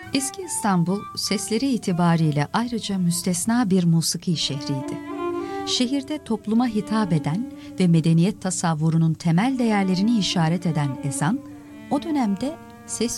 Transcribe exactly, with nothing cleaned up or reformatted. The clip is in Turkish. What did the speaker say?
Eski İstanbul, sesleri itibariyle ayrıca müstesna bir musiki şehriydi. Şehirde topluma hitap eden ve medeniyet tasavvurunun temel değerlerini işaret eden ezan, o dönemde ses